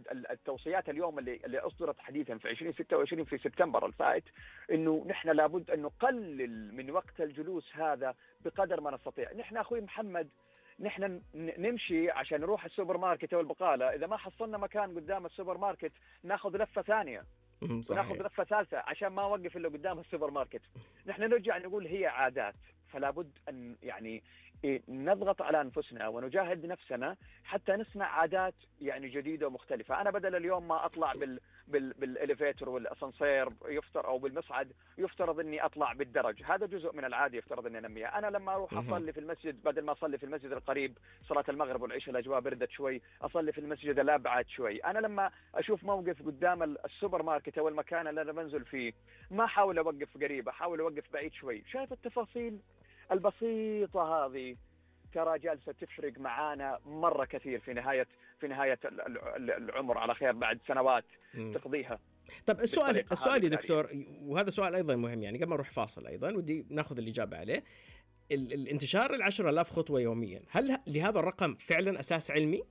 التوصيات اليوم اللي أصدرت حديثا في 2026 في سبتمبر الفائت، إنه نحن لابد أن نقلل من وقت الجلوس هذا بقدر ما نستطيع. نحن أخوي محمد، نحن نمشي عشان نروح السوبر ماركت أو البقالة، إذا ما حصلنا مكان قدام السوبر ماركت ناخذ لفة ثانية وناخذ لفة ثالثة عشان ما نوقف إلا قدام السوبر ماركت. نحن نرجع نقول هي عادات، فلا بد أن يعني نضغط على أنفسنا ونجاهد نفسنا حتى نصنع عادات يعني جديدة ومختلفة. أنا بدل اليوم ما أطلع بالإليفيتور والأسانسير يفترض أو بالمصعد، يفترض أني أطلع بالدرج، هذا جزء من العادة يفترض أني أنميها. أنا لما أروح أصلي في المسجد، بدل ما أصلي في المسجد القريب صلاة المغرب والعشاء الأجواء بردت شوي، أصلي في المسجد الأبعد شوي. أنا لما أشوف موقف قدام السوبر ماركت أو المكان اللي أنا بنزل فيه، ما أحاول أوقف قريب، أحاول أوقف بعيد شوي. شايف التفاصيل البسيطة هذه ترى جالسة تفرق معانا مرة كثير في نهاية العمر على خير بعد سنوات تقضيها. طب السؤال يا دكتور، وهذا سؤال أيضا مهم، يعني قبل ما نروح فاصل أيضا ودي ناخذ الإجابة عليه. الانتشار 10,000 خطوة يوميا، هل لهذا الرقم فعلا أساس علمي؟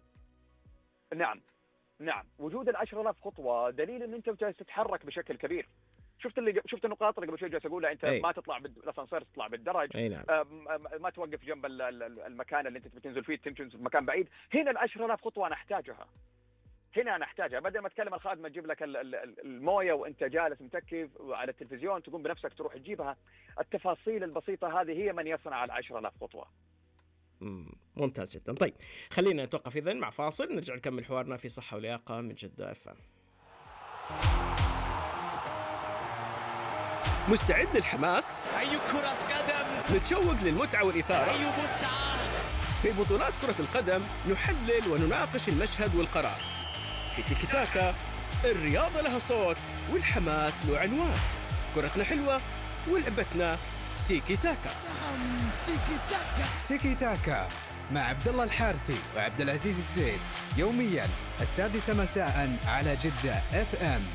نعم، وجود 10,000 خطوة دليل أن أنت تتحرك بشكل كبير. شفت النقاط اللي قبل شوي جالس اقولها، انت ما تطلع بالاسانسير، تطلع بالدرج، نعم. ما توقف جنب المكان اللي انت بتنزل فيه، تمشي في مكان بعيد. هنا ال10,000 خطوه نحتاجها، بدل ما تكلم الخادمه تجيب لك المويه وانت جالس متكف على التلفزيون، تقوم بنفسك تروح تجيبها. التفاصيل البسيطه هذه هي من يصنع 10,000 خطوه. ممتاز جدا. طيب خلينا نتوقف إذن مع فاصل، نرجع نكمل حوارنا في صحة ولياقة من جدة FM. مستعد للحماس؟ أي كرة قدم! نتشوق للمتعة والإثارة؟ أي متعة! في بطولات كرة القدم نحلل ونناقش المشهد والقرار. في تيكي تاكا الرياضة لها صوت والحماس له عنوان. كرتنا حلوة ولعبتنا تيكي تاكا. نعم، تيكي تاكا. تيكي تاكا مع عبد الله الحارثي وعبد العزيز الزيد، يوميا 6:00 مساء على جدة FM.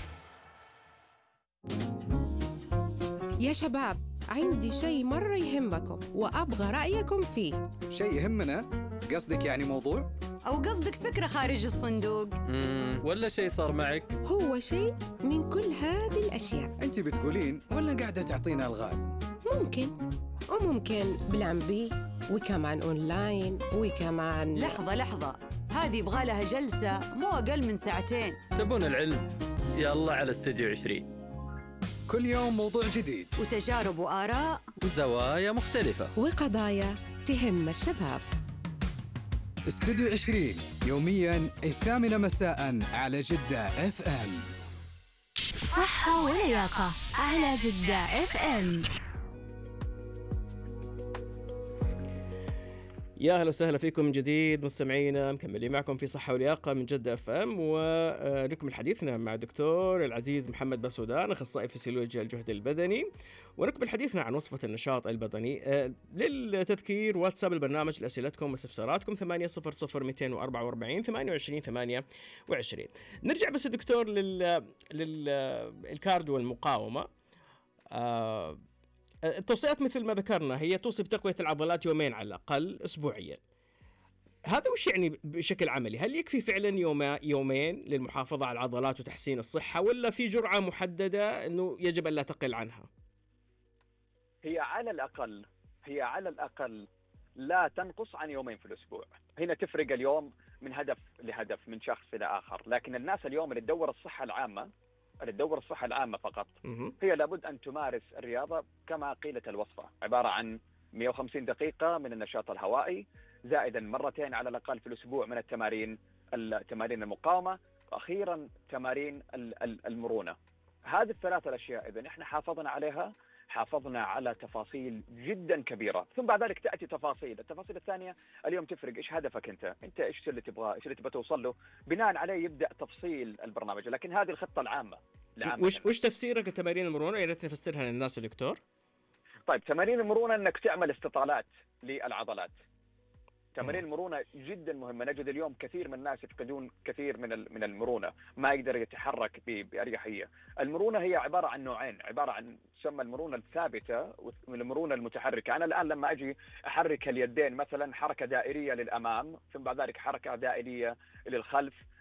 يا شباب، عندي شيء مرة يهمكم وأبغى رأيكم فيه. شيء يهمنا؟ قصدك يعني موضوع؟ أو قصدك فكرة خارج الصندوق؟ ولا شيء صار معك؟ هو شيء من كل هذه الأشياء. أنت بتقولين ولا قاعدة تعطينا الغاز؟ ممكن وممكن بلان بي، وكمان أونلاين، وكمان لحظة، هذه يبغى لها جلسة مو أقل من 2 ساعة. تبون العلم؟ يلا على استوديو 20. كل يوم موضوع جديد وتجارب وآراء وزوايا مختلفة وقضايا تهم الشباب. استوديو 20 يوميا 8:00 مساء على جدة FM. صحة ولياقة على جدة FM. يا أهلا وسهلا فيكم من جديد مستمعينا، مكملين معكم في صحة ولياقة من جدة FM، ونكمل حديثنا مع دكتور العزيز محمد بسودان، أخصائي فسيولوجيا الجهد البدني، ونكمل حديثنا عن وصفة النشاط البدني. للتذكير واتساب البرنامج لأسئلتكم واستفساراتكم 800 244 28 28. نرجع بس الدكتور للكارديو والمقاومة. التوصيات مثل ما ذكرنا هي توصي بتقوية العضلات يومين على الأقل أسبوعيا. هذا وش يعني بشكل عملي؟ هل يكفي فعلا يومين للمحافظة على العضلات وتحسين الصحة، ولا في جرعة محددة أنه يجب أن لا تقل عنها؟ هي على الأقل لا تنقص عن يومين في الأسبوع. هنا تفرق اليوم من هدف لهدف، من شخص إلى آخر. لكن الناس اليوم اللي تدور الصحة العامة فقط، هي لابد أن تمارس الرياضة كما قيلت الوصفة، عبارة عن 150 دقيقة من النشاط الهوائي، زائدا 2 مرات على الأقل في الأسبوع من التمارين المقاومة، وأخيرا تمارين المرونة. هذه ال3 الأشياء إذا إحنا حافظنا عليها، حافظنا على تفاصيل جدا كبيرة، ثم بعد ذلك تأتي التفاصيل الثانية. اليوم تفرق إيش هدفك أنت إيش اللي تبغاه، إيش اللي تبغى توصل له، بناء عليه يبدأ تفصيل البرنامج. لكن هذه الخطة العامة. وش تفسيرك لتمارين المرونة؟ يا ريت نفسرها للناس يا دكتور. طيب، تمارين المرونة أنك تعمل استطالات للعضلات. تمارين المرونة جدا مهمة. نجد اليوم كثير من الناس يفقدون كثير من المرونة، ما يقدر يتحرك بأريحية. المرونة هي عبارة عن نوعين، عبارة عن تسمى المرونة الثابتة والمرونة المتحركة. أنا الآن لما أجي أحرك اليدين مثلا حركة دائرية للأمام، ثم بعد ذلك حركة دائرية للخلف،